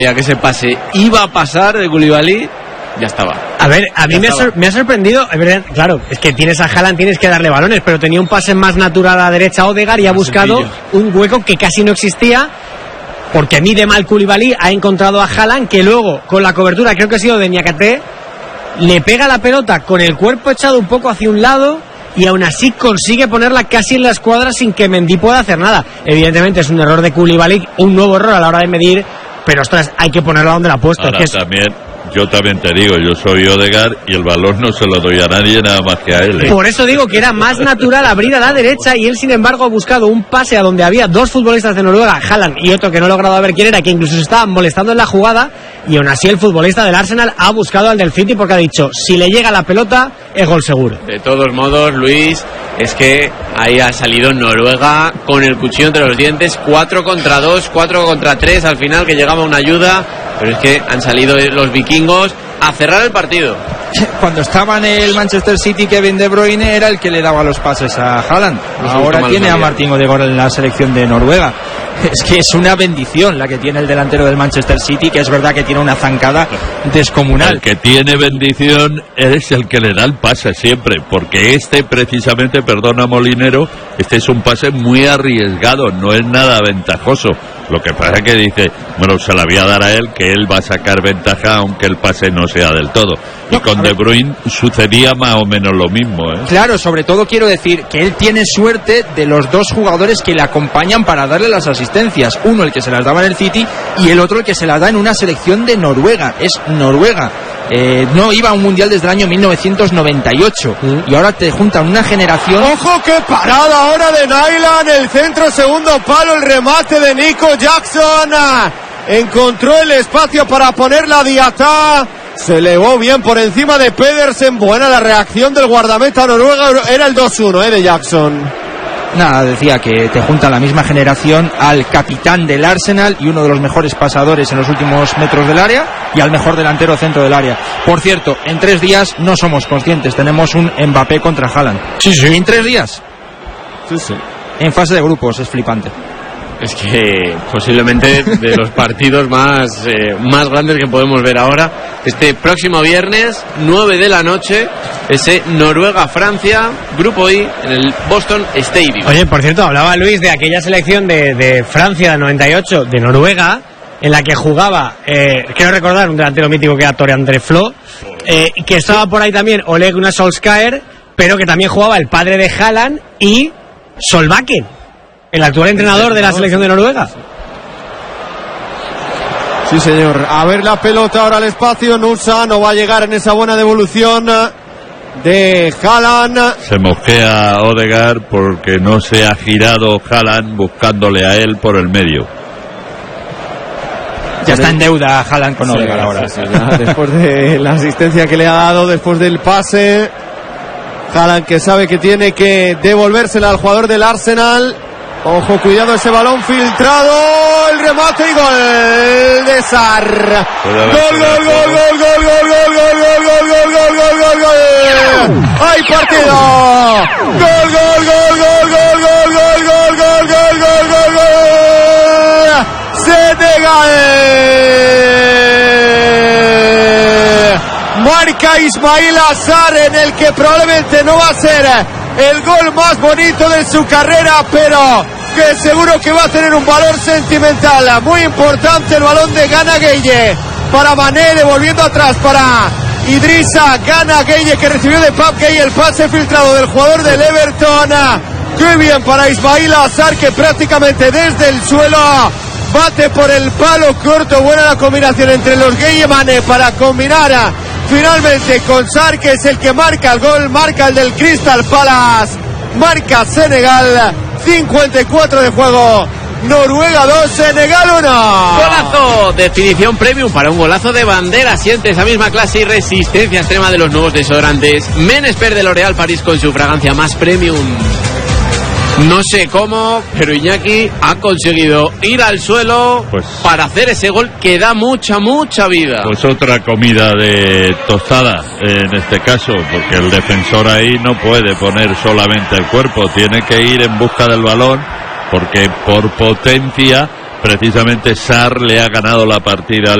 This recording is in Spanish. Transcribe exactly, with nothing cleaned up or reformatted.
que ese pase iba a pasar de Koulibaly, ya estaba. A ver, a mí me ha, sor- me ha sorprendido, claro, es que tienes a Haaland, tienes que darle balones, pero tenía un pase más natural a la derecha Odegaard y ha buscado sencillo. un hueco que casi no existía, porque mide mal Koulibaly, ha encontrado a Haaland, que luego, con la cobertura, creo que ha sido de Niakate, le pega la pelota con el cuerpo echado un poco hacia un lado y aún así consigue ponerla casi en la escuadra sin que Mendy pueda hacer nada. Evidentemente es un error de Koulibaly, un nuevo error a la hora de medir, pero ostras, hay que ponerla donde la ha puesto. Ahora, es que es... también, yo también te digo, yo soy Odegaard y el balón no se lo doy a nadie nada más que a él, ¿eh? Por eso digo que era más natural abrir a la derecha y él sin embargo ha buscado un pase a donde había dos futbolistas de Noruega, Haaland y otro que no he logrado ver quién era, que incluso se estaban molestando en la jugada, y aún así el futbolista del Arsenal ha buscado al del City porque ha dicho, si le llega la pelota es gol seguro. De todos modos, Luis, es que ahí ha salido Noruega con el cuchillo entre los dientes, cuatro contra dos, cuatro contra tres al final, que llegaba una ayuda, pero es que han salido los vikingos a cerrar el partido. Cuando estaba en el Manchester City, Kevin De Bruyne era el que le daba los pases a Haaland. Ahora tiene a Martin Odegaard en la selección de Noruega. Es que es una bendición la que tiene el delantero del Manchester City, que es verdad que tiene una zancada descomunal. El que tiene bendición es el que le da el pase siempre, porque este precisamente, perdona Molinero, este es un pase muy arriesgado, no es nada ventajoso. Lo que pasa es que dice, bueno, se la voy a dar a él, que él va a sacar ventaja aunque el pase no sea del todo. Y No, con De Bruyne sucedía más o menos lo mismo, ¿eh? Claro, sobre todo quiero decir que él tiene suerte de los dos jugadores que le acompañan para darle las asistencias. Uno el que se las daba en el City y el otro el que se las da en una selección de Noruega. Es Noruega. Eh, no iba a un mundial desde el año mil novecientos noventa y ocho mm. y ahora te juntan una generación. ¡Ojo, qué parada ahora de Nyland! El centro, segundo palo, el remate de Nico Jackson. Encontró el espacio para poner la Diatá. Se elevó bien por encima de Pedersen. Buena la reacción del guardameta noruega. Era el dos uno eh, de Jackson. Nada, decía que te junta la misma generación al capitán del Arsenal y uno de los mejores pasadores en los últimos metros del área y al mejor delantero centro del área. Por cierto, en tres días no somos conscientes, tenemos un Mbappé contra Haaland. Sí, sí. En tres días. Sí, sí. En fase de grupos, es flipante. Es que posiblemente de los partidos más, eh, más grandes que podemos ver ahora. Este próximo viernes, nueve de la noche, ese Noruega-Francia, Grupo I, en el Boston Stadium. Oye, por cierto, hablaba Luis de aquella selección de, de Francia del noventa y ocho, de Noruega, en la que jugaba, eh, quiero recordar, un delantero mítico que era Tore André Flo, eh, que estaba por ahí también Ole Gunnar Solskjaer, pero que también jugaba el padre de Haaland y Solbakken, el actual entrenador de la selección de Noruega. Sí, señor. A ver la pelota ahora al espacio. Nusa no va a llegar en esa buena devolución de Haaland. Se mosquea Odegaard porque no se ha girado Haaland buscándole a él por el medio. Ya está en deuda Haaland con sí, Odegaard ahora. Sí, sí, después de la asistencia que le ha dado, después del pase, Haaland que sabe que tiene que devolvérsela al jugador del Arsenal. Ojo, cuidado ese balón filtrado, el remate y gol de Sarr. Gol, gol, gol, gol, gol, gol, gol, gol, gol, gol, gol, gol, gol, gol, gol. ¡Hay partido! Gol, gol, gol, gol, gol, gol, gol, gol, gol, gol, gol, gol, gol. Senegal. Marca Ismail Sarr en el que probablemente no va a ser el gol más bonito de su carrera, pero que seguro que va a tener un valor sentimental muy importante. El balón de Gana Gueye para Mané, devolviendo atrás para Idrissa Gana Gueye, que recibió de Pap Gueye el pase filtrado del jugador del Everton. Qué bien para Ismail Sarr, que prácticamente desde el suelo bate por el palo corto. Buena la combinación entre los Gueye y Mané para combinar a finalmente con Sarr, que es el que marca el gol, marca el del Crystal Palace, marca Senegal. Cincuenta y cuatro de juego, Noruega dos, Senegal uno. Golazo, definición premium para un golazo de bandera. Siente esa misma clase y resistencia extrema de los nuevos desodorantes Men Expert de L'Oréal Paris con su fragancia más premium. No sé cómo, pero Iñaki ha conseguido ir al suelo pues, para hacer ese gol que da mucha, mucha vida. Pues otra comida de tostada en este caso, porque el defensor ahí no puede poner solamente el cuerpo, tiene que ir en busca del balón, porque por potencia precisamente Sarr le ha ganado la partida al